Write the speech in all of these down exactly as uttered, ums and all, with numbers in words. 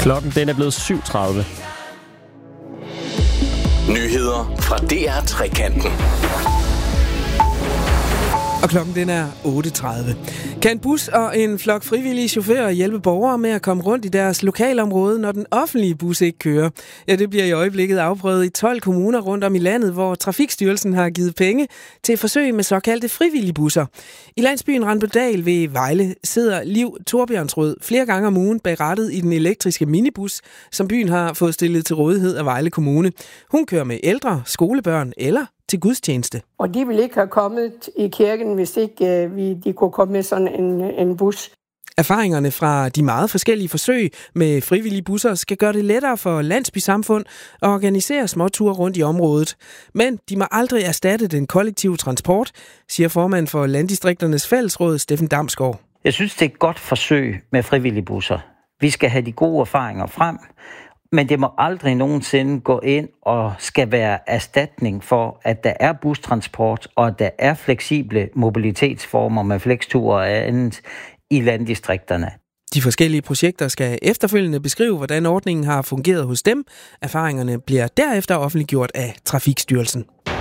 Klokken den er blevet syv tredive. Nyheder fra D R Trekanten. Og klokken den er otte tredive. Kan en bus og en flok frivillige chauffører hjælpe borgere med at komme rundt i deres lokalområde, når den offentlige bus ikke kører? Ja, det bliver i øjeblikket afprøvet i tolv kommuner rundt om i landet, hvor Trafikstyrelsen har givet penge til forsøg med såkaldte frivillige busser. I landsbyen Randbøldal ved Vejle sidder Liv Torbjørnsrød flere gange om ugen bag rattet i den elektriske minibus, som byen har fået stillet til rådighed af Vejle Kommune. Hun kører med ældre, skolebørn eller til gudstjeneste. Og de ville ikke have kommet i kirken, hvis ikke uh, vi, de kunne komme med sådan en, en bus. Erfaringerne fra de meget forskellige forsøg med frivillige busser skal gøre det lettere for landsbysamfund at organisere småture rundt i området. Men de må aldrig erstatte den kollektive transport, siger formand for Landdistrikternes Fællesråd, Steffen Damsgaard. Jeg synes, det er et godt forsøg med frivillige busser. Vi skal have de gode erfaringer frem, men det må aldrig nogensinde gå ind og skal være erstatning for, at der er bustransport, og at der er fleksible mobilitetsformer med flexture og andet i landdistrikterne. De forskellige projekter skal efterfølgende beskrive, hvordan ordningen har fungeret hos dem. Erfaringerne bliver derefter offentliggjort af Trafikstyrelsen.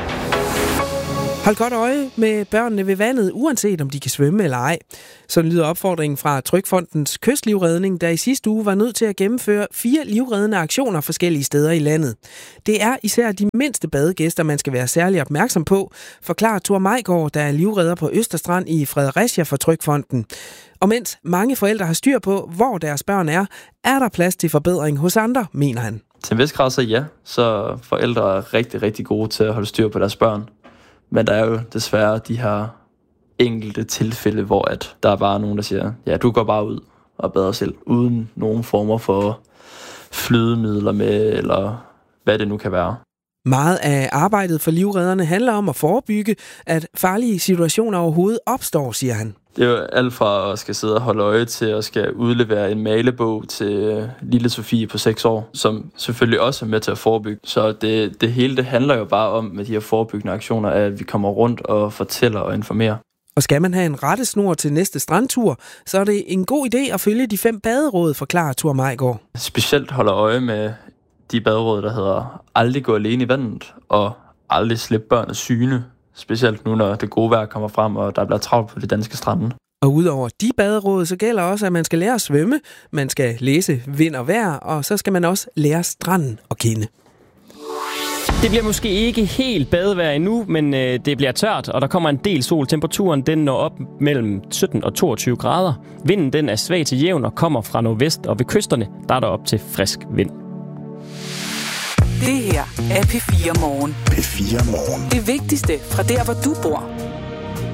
Hold godt øje med børnene ved vandet, uanset om de kan svømme eller ej. Sådan lyder opfordringen fra Trygfondens Kystlivredning, der i sidste uge var nødt til at gennemføre fire livreddende aktioner forskellige steder i landet. Det er især de mindste badegæster, man skal være særlig opmærksom på, forklarer Thor Mejgaard, der er livredder på Østerstrand i Fredericia for Trygfonden. Og mens mange forældre har styr på, hvor deres børn er, er der plads til forbedring hos andre, mener han. Til en vis grad så ja, så forældre er rigtig, rigtig gode til at holde styr på deres børn. Men der er jo desværre de her enkelte tilfælde, hvor at der er bare nogen, der siger, ja, du går bare ud og bader selv, uden nogen former for flydemidler med, eller hvad det nu kan være. Meget af arbejdet for livredderne handler om at forebygge, at farlige situationer overhovedet opstår, siger han. Det er jo alt fra at skal sidde og holde øje til at skal udlevere en malebog til lille Sofie på seks år, som selvfølgelig også er med til at forebygge. Så det, det hele det handler jo bare om med de her forebyggende aktioner, at vi kommer rundt og fortæller og informerer. Og skal man have en rettesnor til næste strandtur, så er det en god idé at følge de fem baderåd, forklarer Thor Mejgaard. Specielt holder øje med de baderåd, der hedder aldrig gå alene i vandet og aldrig slippe børn af syne. Specielt nu, når det gode vejr kommer frem, og der bliver travlt på de danske strande. Og udover de baderåd, så gælder også, at man skal lære at svømme, man skal læse vind og vejr, og så skal man også lære stranden at kende. Det bliver måske ikke helt badevejr endnu, men øh, det bliver tørt, og der kommer en del sol. Temperaturen den når op mellem sytten og toogtyve grader. Vinden den er svag til jævn og kommer fra nordvest, og ved kysterne der er der op til frisk vind. Det her er P fire Morgen. P fire Morgen. Det vigtigste fra der, hvor du bor.